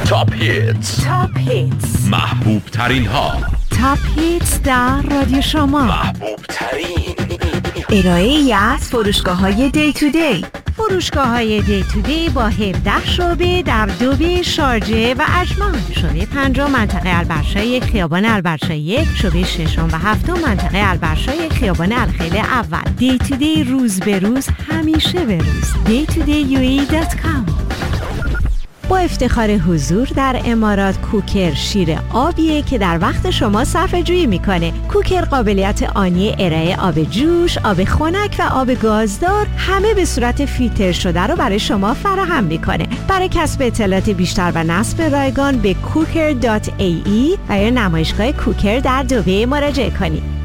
تاپ هیتز، محبوب ترین ها، تاپ هیتز در رادیو شما، محبوب ترین. ارائه‌ای از فروشگاه‌های دی تو دی. فروشگاه‌های دی تو دی با 17 شعبه در دوبه، شارجه و اجمان. شعبه 5 منطقه البرشای خیابان البرشای 1، شعبه 6 و 7 منطقه البرشای خیابان الخیل اول. دی تو دی، روز به روز، همیشه به روز. daytoday.com. با افتخار حضور در امارات، کوکر شیر آبیه که در وقت شما صرفه جویی میکنه. کوکر قابلیت آنی ارائه آب جوش، آب خنک و آب گازدار همه به صورت فیلتر شده رو برای شما فراهم میکنه. برای کسب اطلاعات بیشتر و نصب رایگان به cooker.ae و یا نمایشگاه کوکر در دبی مراجعه کنید.